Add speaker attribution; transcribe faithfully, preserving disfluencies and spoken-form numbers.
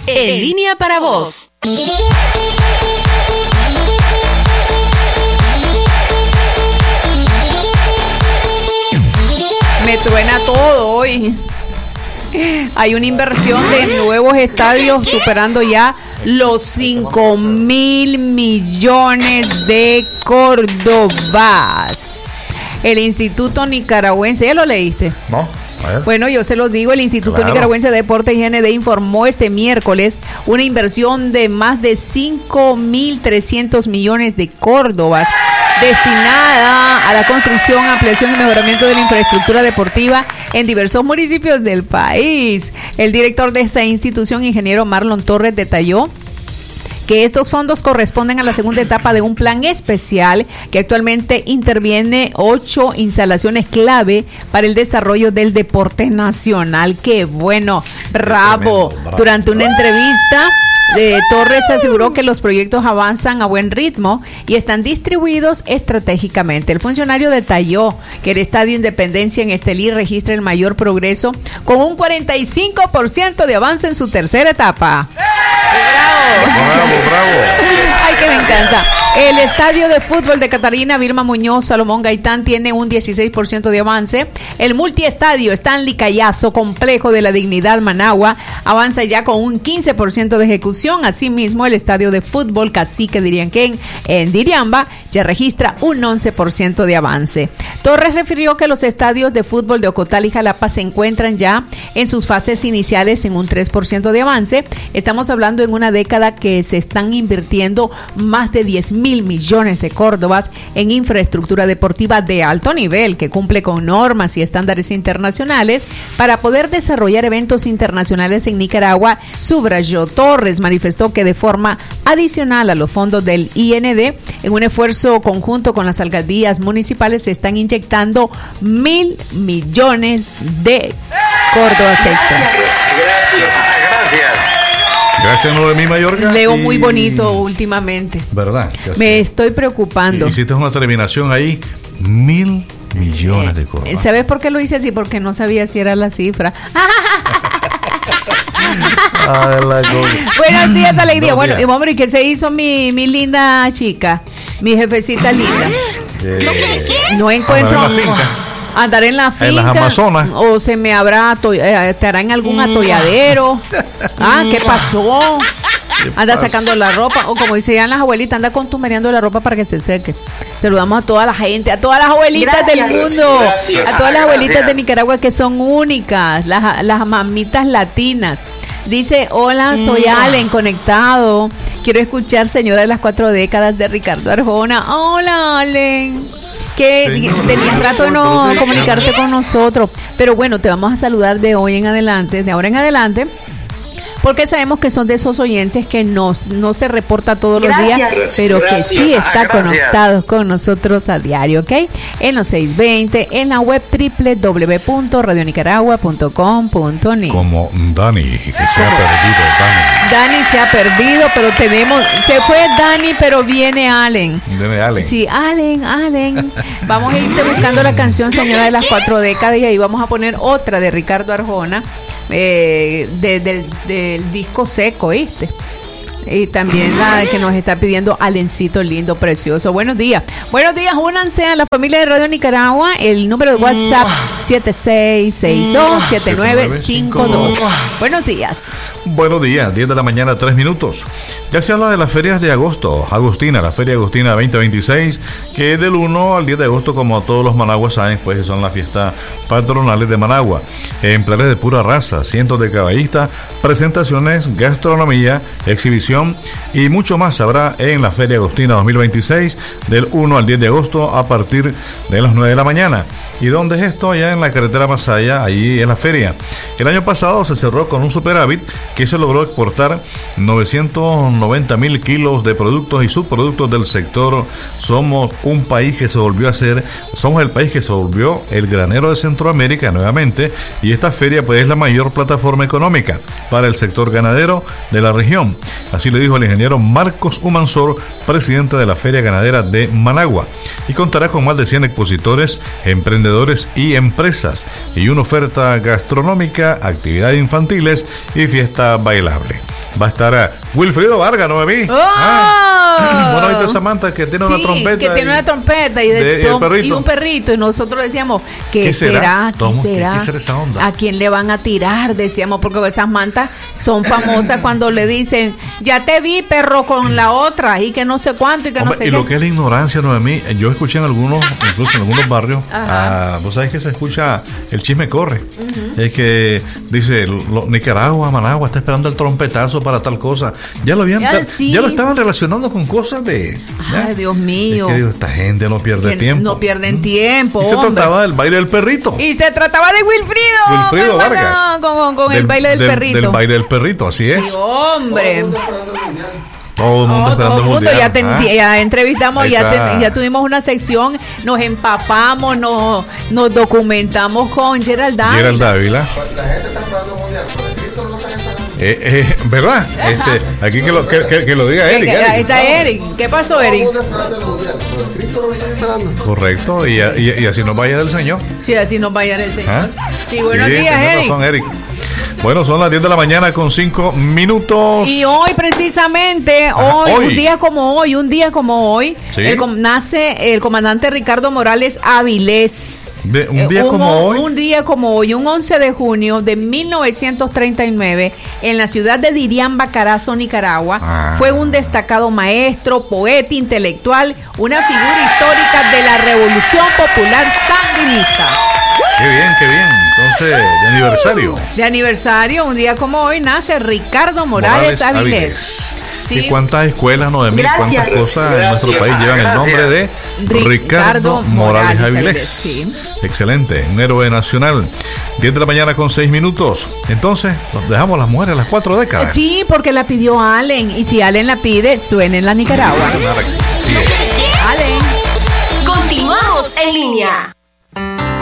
Speaker 1: En línea para vos.
Speaker 2: Me truena todo hoy. Hay una inversión de nuevos estadios superando ya los cinco mil millones de córdobas. El Instituto Nicaragüense, ¿ya lo leíste?
Speaker 3: No.
Speaker 2: Bueno, yo se los digo, el Instituto
Speaker 3: Claro.
Speaker 2: Nicaragüense de Deporte I N D informó este miércoles una inversión de más de cinco mil trescientos millones de córdobas destinada a la construcción, ampliación y mejoramiento de la infraestructura deportiva en diversos municipios del país. El director de esta institución, ingeniero Marlon Torres, detalló que estos fondos corresponden a la segunda etapa de un plan especial que actualmente interviene ocho instalaciones clave para el desarrollo del deporte nacional. ¡Qué bueno! ¡Bravo!
Speaker 3: Tremendo, bravo.
Speaker 2: Durante una entrevista, eh, Torres aseguró que los proyectos avanzan a buen ritmo y están distribuidos estratégicamente. El funcionario detalló que el Estadio Independencia en Estelí registra el mayor progreso con un cuarenta y cinco por ciento de avance en su tercera etapa.
Speaker 3: Bravo, bravo.
Speaker 2: Ay, que me encanta. El estadio de fútbol de Catarina Vilma Muñoz Salomón Gaitán tiene un dieciséis por ciento de avance. El multiestadio Stanley Callazo, complejo de la Dignidad Managua, avanza ya con un quince por ciento de ejecución. Asimismo, el estadio de fútbol Cacique Dirianquén en Diriamba ya registra un once por ciento de avance. Torres refirió que los estadios de fútbol de Ocotal y Jalapa se encuentran ya en sus fases iniciales en un tres por ciento de avance. Estamos hablando en una década que se están invirtiendo más de diez mil millones de córdobas en infraestructura deportiva de alto nivel que cumple con normas y estándares internacionales para poder desarrollar eventos internacionales en Nicaragua. Subrayó Torres, manifestó que de forma adicional a los fondos del I N D, en un esfuerzo conjunto con las alcaldías municipales, se están inyectando mil millones de córdobas extra.
Speaker 4: Gracias, gracias.
Speaker 3: Gracias, Noemí Mayorga.
Speaker 2: Leo
Speaker 3: y-
Speaker 2: muy bonito últimamente.
Speaker 3: ¿Verdad? Ya
Speaker 2: Me
Speaker 3: sé.
Speaker 2: estoy preocupando.
Speaker 3: Hiciste una terminación ahí, mil millones de córdobas.
Speaker 2: ¿Sabes por qué lo hice así? Porque no sabía si era la cifra.
Speaker 3: Ah, la cosa.
Speaker 2: Buenos días, alegría.
Speaker 3: Buenos
Speaker 2: Bueno,
Speaker 3: días.
Speaker 2: y hombre, ¿y qué se hizo mi, mi linda chica? Mi jefecita linda.
Speaker 3: Eh,
Speaker 2: No encuentro.
Speaker 3: Andar en la finca.
Speaker 2: Andar en la finca.
Speaker 3: En las Amazonas.
Speaker 2: O se me habrá, ato- eh, estará en algún atolladero. Ah, ¿qué pasó? Anda
Speaker 3: pasa?
Speaker 2: sacando la ropa. O como dicen las abuelitas, anda contumereando la ropa para que se seque. Saludamos a toda la gente, a todas las abuelitas
Speaker 1: Gracias.
Speaker 2: del mundo.
Speaker 4: Gracias.
Speaker 2: A todas las abuelitas
Speaker 4: Gracias.
Speaker 2: de Nicaragua que son únicas. Las, las mamitas latinas. Dice, hola, soy Allen, conectado. Quiero escuchar Señora de las Cuatro Décadas de Ricardo Arjona. Hola, Allen. Que
Speaker 3: Señora.
Speaker 2: tenías rato de no comunicarte con nosotros. Pero bueno, te vamos a saludar de hoy en adelante, de ahora en adelante. Porque sabemos que son de esos oyentes que nos, no se reporta todos los días,
Speaker 1: Gracias.
Speaker 2: pero que
Speaker 4: Gracias.
Speaker 2: sí está
Speaker 4: Gracias.
Speaker 2: conectados con nosotros a diario, ¿ok? En los seiscientos veinte, en la web doble u doble u doble u punto radio nicaragua punto com punto ni.
Speaker 3: Como Dani, que se ha perdido, Dani.
Speaker 2: Dani se ha perdido, pero tenemos, se fue Dani, pero viene Allen.
Speaker 3: Deme Allen.
Speaker 2: Sí, Allen, Allen. Vamos a irte buscando la canción Señora de las Cuatro Décadas y ahí vamos a poner otra de Ricardo Arjona, eh, de- del, del disco Seco, ¿viste? Y también la que nos está pidiendo Alencito lindo, precioso. Buenos días. Buenos días, únanse a la familia de Radio Nicaragua. El número de WhatsApp siete seis seis dos siete nueve cinco dos. Buenos días.
Speaker 3: Buenos días, diez de la mañana, tres minutos. Ya se habla de las ferias de agosto. Agustina, la Feria Agustina veinte veintiséis, que es del uno al diez de agosto, como todos los managuas saben, pues son las fiestas patronales de Managua. Ejemplares de pura raza, cientos de caballistas, presentaciones, gastronomía, exhibición y mucho más habrá en la Feria Agustina dos mil veintiséis del uno al diez de agosto a partir de las nueve de la mañana. ¿Y dónde es esto? Allá en la carretera Masaya, ahí en la feria. El año pasado se cerró con un superávit que se logró exportar novecientos noventa mil kilos de productos y subproductos del sector. Somos un país que se volvió a ser, somos el país que se volvió el granero de Centroamérica nuevamente, y esta feria pues es la mayor plataforma económica para el sector ganadero de la región. Así le dijo el ingeniero Marcos Humansor, presidente de la Feria Ganadera de Managua, y contará con más de cien expositores, emprendedores y empresas, y una oferta gastronómica, actividades infantiles y fiesta bailable. Va a estar uh, Wilfrido Vargas, Noemí.
Speaker 2: ¡Oh!
Speaker 3: Ah, bueno, ahorita Samantha que tiene
Speaker 2: sí,
Speaker 3: una trompeta.
Speaker 2: que tiene
Speaker 3: y,
Speaker 2: una trompeta y, de,
Speaker 3: de, y, el perrito.
Speaker 2: y un perrito. Y nosotros decíamos, ¿qué,
Speaker 3: ¿Qué será?
Speaker 2: será? ¿Qué
Speaker 3: Tomo,
Speaker 2: será?
Speaker 3: ¿Qué, qué será esa onda?
Speaker 2: ¿A quién le van a tirar? Decíamos, porque esas mantas son famosas cuando le dicen, ya te vi, perro, con la otra, y que no sé cuánto, y que
Speaker 3: Hombre,
Speaker 2: no sé
Speaker 3: y
Speaker 2: qué.
Speaker 3: lo que es la ignorancia, Noemí, yo escuché en algunos, incluso en algunos barrios, ah, vos sabés que se escucha, el chisme corre. Uh-huh. Es que dice, lo, Nicaragua, Managua está esperando el trompetazo para tal cosa. Ya lo habían,
Speaker 2: ya, sí.
Speaker 3: ya lo estaban relacionando con cosas de... ¿ya?
Speaker 2: Ay, Dios mío.
Speaker 3: Es que digo, esta gente no pierde
Speaker 2: que
Speaker 3: tiempo.
Speaker 2: No pierden tiempo,
Speaker 3: Y se
Speaker 2: hombre.
Speaker 3: trataba del baile del perrito.
Speaker 2: Y se trataba de Wilfrido.
Speaker 3: Wilfrido
Speaker 2: Bueno,
Speaker 3: Vargas.
Speaker 2: Con, con, con
Speaker 3: del,
Speaker 2: el baile del,
Speaker 3: del
Speaker 2: perrito.
Speaker 3: Del baile del perrito, así es.
Speaker 2: Sí, hombre.
Speaker 3: Todo el mundo
Speaker 2: Oh,
Speaker 3: esperando
Speaker 2: todo
Speaker 3: el
Speaker 2: el mundo,
Speaker 3: mundial.
Speaker 2: ya, te,
Speaker 3: Ah.
Speaker 2: ya entrevistamos, ya,
Speaker 3: está.
Speaker 2: te, ya tuvimos una sección, nos empapamos, nos, nos documentamos con Gerald Dávila.
Speaker 3: Gerald Dávila.
Speaker 5: La gente está esperando el mundial, pero el Cristo no lo están esperando.
Speaker 3: Eh, eh, ¿Verdad? Este, aquí que lo, que, que, que lo diga Eric.
Speaker 2: Ahí
Speaker 3: Eric.
Speaker 2: está Eric. ¿Qué pasó, Eric?
Speaker 5: Todo el mundo esperando el mundial, pero el Cristo no lo están esperando.
Speaker 3: Correcto, y, y, y así nos vaya del Señor.
Speaker 2: Sí, así nos vaya el señor.
Speaker 3: ¿Ah?
Speaker 2: Sí, buenos
Speaker 3: Sí,
Speaker 2: días,
Speaker 3: tenés
Speaker 2: Eric.
Speaker 3: razón, Eric. Bueno, son las diez de la mañana con cinco minutos.
Speaker 2: Y hoy precisamente,
Speaker 3: Ajá,
Speaker 2: hoy,
Speaker 3: hoy.
Speaker 2: un día como hoy, un día como hoy,
Speaker 3: Sí.
Speaker 2: el com- nace el comandante Ricardo Morales Avilés.
Speaker 3: De- un
Speaker 2: Eh,
Speaker 3: día como hoy.
Speaker 2: Un día como hoy, un once de junio de mil novecientos treinta y nueve, en la ciudad de Diriamba, Carazo, Nicaragua,
Speaker 3: Ah.
Speaker 2: fue un destacado maestro, poeta, intelectual, una figura histórica de la Revolución Popular Sandinista.
Speaker 3: Qué bien, qué bien. Entonces, de aniversario.
Speaker 2: De aniversario, un día como hoy, nace Ricardo Morales, Avilés.
Speaker 3: Avilés.
Speaker 2: Sí.
Speaker 3: ¿Y cuántas escuelas, Noemí,
Speaker 2: Gracias.
Speaker 3: cuántas cosas en
Speaker 4: Gracias.
Speaker 3: nuestro país llevan el
Speaker 4: Gracias.
Speaker 3: nombre de
Speaker 2: Ricardo
Speaker 3: Ricardo Morales
Speaker 2: Morales
Speaker 3: Avilés?
Speaker 2: Avilés, sí.
Speaker 3: Excelente, un héroe nacional. diez de la mañana con seis minutos. Entonces, nos dejamos las mujeres las cuatro décadas.
Speaker 2: Sí, porque la pidió Allen. Y si Allen la pide, suena en la Nicaragua.
Speaker 3: Sí es.
Speaker 2: Allen.